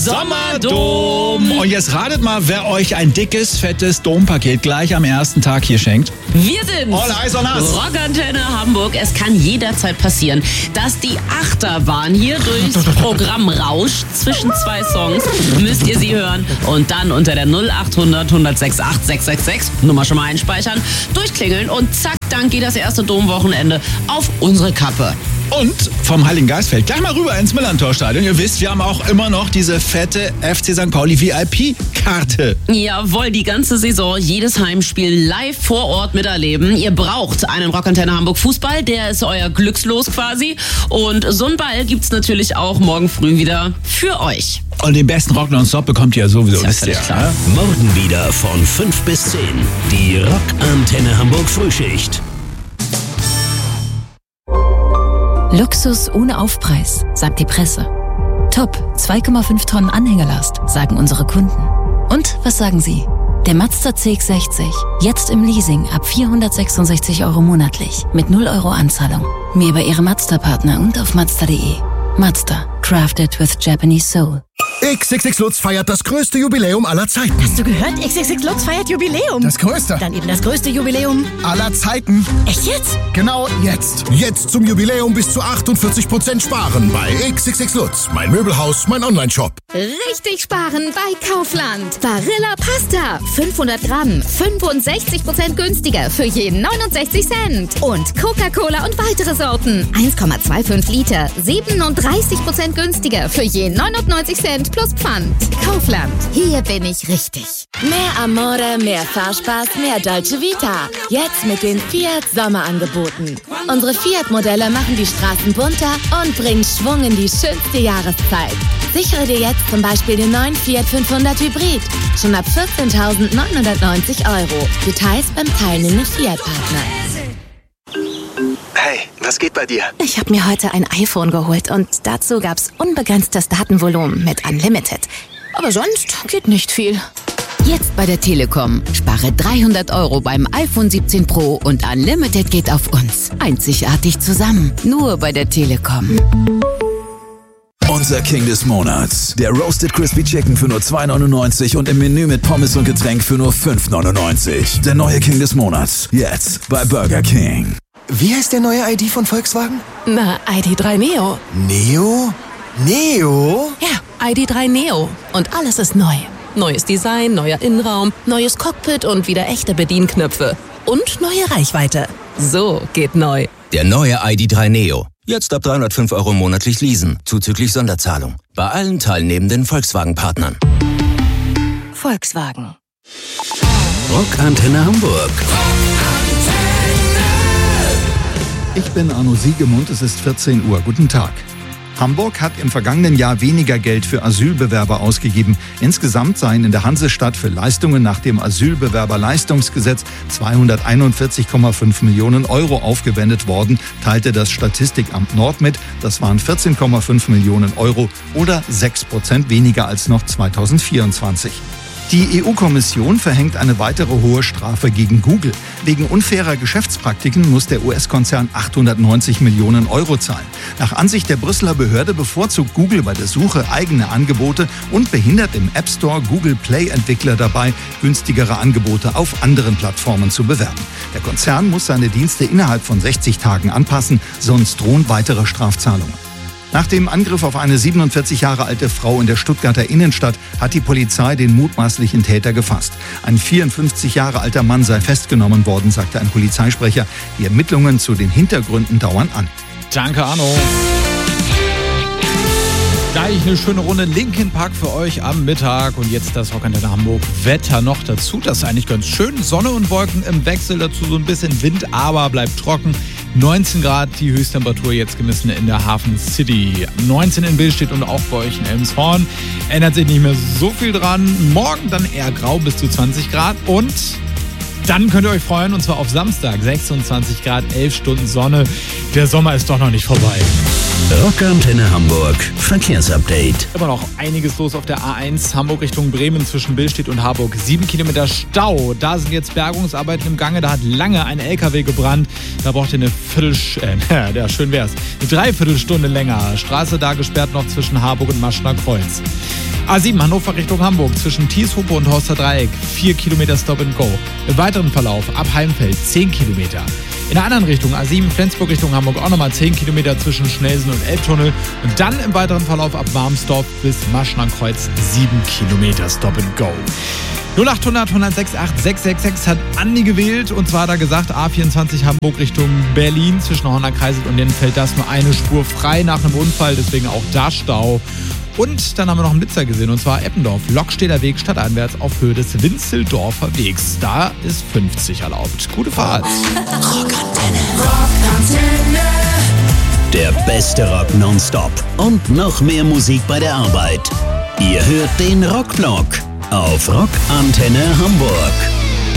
Sommerdom. Und jetzt ratet mal, wer euch ein dickes, fettes Dompaket gleich am ersten Tag hier schenkt. Wir sind All Eyes on Us. Rockantenne Hamburg. Es kann jederzeit passieren, dass die Achterbahn hier durchs Programm rauscht. Zwischen zwei Songs müsst ihr sie hören und dann unter der 0800 106 8666 Nummer schon mal einspeichern, durchklingeln und zack, dann geht das erste Domwochenende auf unsere Kappe. Und vom Heiligen Geistfeld gleich mal rüber ins Millantor-Stadion. Ihr wisst, wir haben auch immer noch diese fette FC St. Pauli VIP-Karte. Jawohl, die ganze Saison, jedes Heimspiel live vor Ort miterleben. Ihr braucht einen Rockantenne Hamburg Fußball, der ist euer Glückslos quasi. Und so einen Ball gibt's natürlich auch morgen früh wieder für euch. Und den besten Rock nonstop bekommt ihr sowieso, wisst ihr. Klar. Morgen wieder von 5 bis 10. Die Rockantenne Hamburg Frühschicht. Luxus ohne Aufpreis, sagt die Presse. Top, 2,5 Tonnen Anhängerlast, sagen unsere Kunden. Und was sagen Sie? Der Mazda CX-60, jetzt im Leasing ab 466 € monatlich, mit 0 € Anzahlung. Mehr bei Ihrem Mazda-Partner und auf Mazda.de. Mazda, crafted with Japanese soul. XXX Lutz feiert das größte Jubiläum aller Zeiten. Hast du gehört? XXX Lutz feiert Jubiläum. Das größte. Dann eben das größte Jubiläum aller Zeiten. Echt jetzt? Genau jetzt. Jetzt zum Jubiläum bis zu 48% sparen bei XXX Lutz. Mein Möbelhaus, mein Online-Shop. Richtig sparen bei Kaufland. Barilla Pasta. 500 Gramm. 65% günstiger für je 69 Cent. Und Coca-Cola und weitere Sorten. 1,25 Liter. 37% günstiger für je 99 Cent plus Pfand. Kaufland. Hier bin ich richtig. Mehr Amore, mehr Fahrspaß, mehr Dolce Vita. Jetzt mit den Fiat Sommerangeboten. Unsere Fiat-Modelle machen die Straßen bunter und bringen Schwung in die schönste Jahreszeit. Sichere dir jetzt zum Beispiel den neuen Fiat 500 Hybrid. Schon ab 14.990 €. Details beim teilnehmenden Fiat-Partner. Hey, was geht bei dir? Ich habe mir heute ein iPhone geholt und dazu gab's unbegrenztes Datenvolumen mit Unlimited. Aber sonst geht nicht viel. Jetzt bei der Telekom. Spare 300 € beim iPhone 17 Pro und Unlimited geht auf uns. Einzigartig zusammen. Nur bei der Telekom. Unser King des Monats. Der Roasted Crispy Chicken für nur 2,99 € und im Menü mit Pommes und Getränk für nur 5,99 €. Der neue King des Monats. Jetzt bei Burger King. Wie heißt der neue ID von Volkswagen? Na, ID.3 Neo. Neo? Neo? Ja, ID.3 Neo. Und alles ist neu. Neues Design, neuer Innenraum, neues Cockpit und wieder echte Bedienknöpfe. Und neue Reichweite. So geht neu. Der neue ID.3 Neo. Jetzt ab 305 € monatlich leasen, zuzüglich Sonderzahlung. Bei allen teilnehmenden Volkswagen-Partnern. Volkswagen. Rockantenne Hamburg. Ich bin Arno Siegemund, es ist 14 Uhr. Guten Tag. Hamburg hat im vergangenen Jahr weniger Geld für Asylbewerber ausgegeben. Insgesamt seien in der Hansestadt für Leistungen nach dem Asylbewerberleistungsgesetz 241,5 Millionen € aufgewendet worden, teilte das Statistikamt Nord mit. Das waren 14,5 Millionen € oder 6% weniger als noch 2024. Die EU-Kommission verhängt eine weitere hohe Strafe gegen Google. Wegen unfairer Geschäftspraktiken muss der US-Konzern 890 Millionen € zahlen. Nach Ansicht der Brüsseler Behörde bevorzugt Google bei der Suche eigene Angebote und behindert im App Store Google Play-Entwickler dabei, günstigere Angebote auf anderen Plattformen zu bewerben. Der Konzern muss seine Dienste innerhalb von 60 Tagen anpassen, sonst drohen weitere Strafzahlungen. Nach dem Angriff auf eine 47 Jahre alte Frau in der Stuttgarter Innenstadt hat die Polizei den mutmaßlichen Täter gefasst. Ein 54 Jahre alter Mann sei festgenommen worden, sagte ein Polizeisprecher. Die Ermittlungen zu den Hintergründen dauern an. Danke, Arno. Gleich eine schöne Runde Linkin Park für euch am Mittag und jetzt das Rockantenne Hamburg Wetter noch dazu. Das ist eigentlich ganz schön. Sonne und Wolken im Wechsel, dazu so ein bisschen Wind, aber bleibt trocken. 19 Grad die Höchsttemperatur jetzt gemessen in der Hafen City. 19 in Billstedt und auch bei euch in Elmshorn. Ändert sich nicht mehr so viel dran. Morgen dann eher grau bis zu 20 Grad und dann könnt ihr euch freuen und zwar auf Samstag 26 Grad, 11 Stunden Sonne. Der Sommer ist doch noch nicht vorbei. Rockantenne Hamburg Verkehrsupdate. Immer noch einiges los auf der A1 Hamburg Richtung Bremen zwischen Billstedt und Harburg. 7 Kilometer Stau. Da sind jetzt Bergungsarbeiten im Gange. Da hat lange ein LKW gebrannt. Da braucht ihr eine schön wär's. Eine Dreiviertelstunde länger. Straße da gesperrt noch zwischen Harburg und Maschner Kreuz. A7 Hannover Richtung Hamburg zwischen Thieshupe und Horster Dreieck. 4 Kilometer Stop and Go. Im weiteren Verlauf ab Heimfeld 10 Kilometer. In der anderen Richtung, A7 Flensburg Richtung Hamburg, auch nochmal 10 Kilometer zwischen Schnellsen und Elbtunnel. Und dann im weiteren Verlauf ab Warmsdorf bis Maschnerkreuz 7 Kilometer Stop and Go. 0800 106 8666 hat Andi gewählt. Und zwar hat er gesagt, A24 Hamburg Richtung Berlin zwischen Horner-Kreisel und Lennfeld. Da ist nur eine Spur frei nach einem Unfall, deswegen auch da Stau. Und dann haben wir noch einen Blitzer gesehen, und zwar Eppendorf, Lokstedter Weg stadteinwärts auf Höhe des Winzeldorfer Wegs. Da ist 50 erlaubt. Gute Fahrt. Rockantenne. Der beste Rock nonstop und noch mehr Musik bei der Arbeit. Ihr hört den Rockblock auf Rockantenne Hamburg.